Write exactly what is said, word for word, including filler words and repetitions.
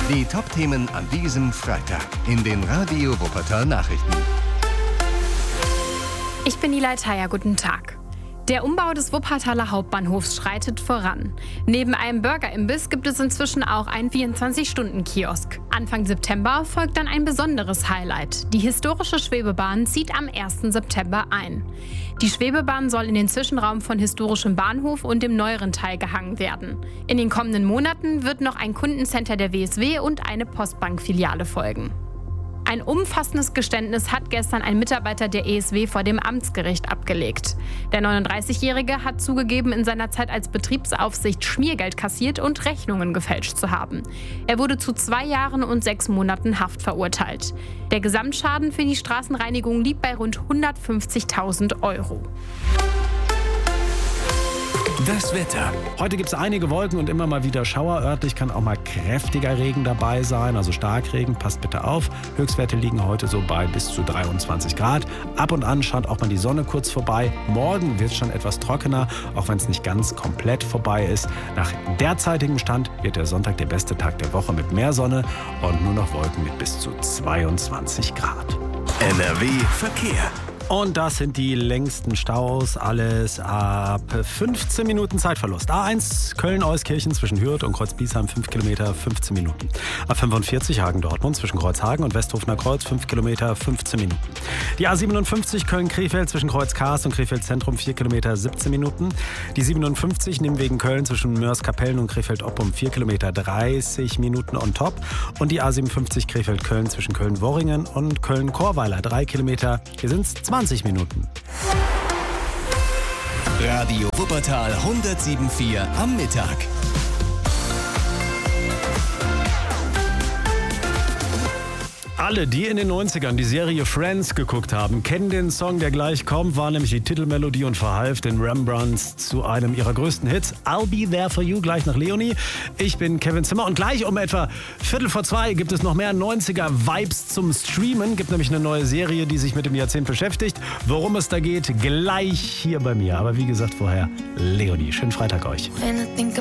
Die Top-Themen an diesem Freitag in den Radio Wuppertal Nachrichten. Ich bin Nilay Thayer, guten Tag. Der Umbau des Wuppertaler Hauptbahnhofs schreitet voran. Neben einem Burgerimbiss gibt es inzwischen auch einen vierundzwanzig-Stunden-Kiosk. Anfang September folgt dann ein besonderes Highlight. Die historische Schwebebahn zieht am ersten September ein. Die Schwebebahn soll in den Zwischenraum von historischem Bahnhof und dem neueren Teil gehangen werden. In den kommenden Monaten wird noch ein Kundencenter der W S W und eine Postbank-Filiale folgen. Ein umfassendes Geständnis hat gestern ein Mitarbeiter der E S W vor dem Amtsgericht abgelegt. Der neununddreißigjährige hat zugegeben, in seiner Zeit als Betriebsaufsicht Schmiergeld kassiert und Rechnungen gefälscht zu haben. Er wurde zu zwei Jahren und sechs Monaten Haft verurteilt. Der Gesamtschaden für die Straßenreinigung liegt bei rund hundertfünfzigtausend Euro. Das Wetter. Heute gibt es einige Wolken und immer mal wieder Schauer. Örtlich kann auch mal kräftiger Regen dabei sein, also Starkregen. Passt bitte auf. Höchstwerte liegen heute so bei bis zu dreiundzwanzig Grad. Ab und an schaut auch mal die Sonne kurz vorbei. Morgen wird es schon etwas trockener, auch wenn es nicht ganz komplett vorbei ist. Nach derzeitigem Stand wird der Sonntag der beste Tag der Woche mit mehr Sonne und nur noch Wolken mit bis zu zweiundzwanzig Grad. N R W Verkehr. Und das sind die längsten Staus, alles ab fünfzehn Minuten Zeitverlust. A eins Köln-Euskirchen zwischen Hürth und Kreuz-Biesheim fünf Kilometer, fünfzehn Minuten. A fünfundvierzig Hagen-Dortmund zwischen Kreuzhagen und Westhofener Kreuz fünf Kilometer, fünfzehn Minuten. Die A siebenundfünfzig Köln-Krefeld zwischen Kreuz-Kaas und Krefeld-Zentrum vier Kilometer, siebzehn Minuten. Die siebenundfünfzig Nimwegen-Köln zwischen Mörs-Kapellen und Krefeld-Oppum vier Kilometer, dreißig Minuten on top. Und die A siebenundfünfzig Krefeld-Köln zwischen Köln-Worringen und Köln-Chorweiler drei Kilometer. Hier sind es zwanzig Minuten. Radio Wuppertal hundertsieben Komma vier am Mittag. Alle, die in den neunzigern die Serie Friends geguckt haben, kennen den Song, der gleich kommt, war nämlich die Titelmelodie und verhalf den Rembrandts zu einem ihrer größten Hits. I'll Be There For You, gleich nach Leonie. Ich bin Kevin Zimmer und gleich um etwa Viertel vor zwei gibt es noch mehr neunziger-Vibes zum Streamen. Gibt nämlich eine neue Serie, die sich mit dem Jahrzehnt beschäftigt. Worum es da geht, gleich hier bei mir. Aber wie gesagt vorher, Leonie. Schönen Freitag euch.